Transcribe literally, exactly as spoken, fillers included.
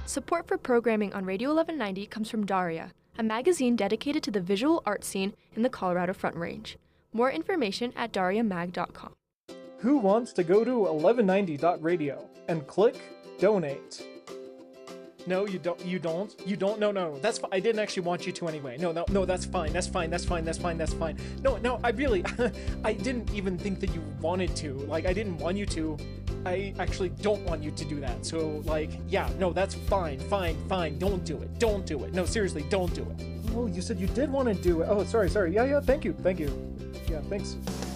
Support for programming on Radio eleven ninety comes from Daria, a magazine dedicated to the visual art scene in the Colorado Front Range. More information at daria mag dot com. Who wants to go to eleven ninety dot radio and click donate? No, you don't. You don't. You don't. No, no. That's. Fi- I didn't actually want you to anyway. No, no, no. That's fine. That's fine. That's fine. That's fine. That's fine. No, no. I really. I didn't even think that you wanted to. Like, I didn't want you to. I actually don't want you to do that. So, like, yeah. No, that's fine. Fine. Fine. Don't do it. Don't do it. No, seriously, don't do it. Oh, you said you did want to do it. Oh, sorry. Sorry. Yeah, yeah. Thank you. Thank you. Yeah. Thanks.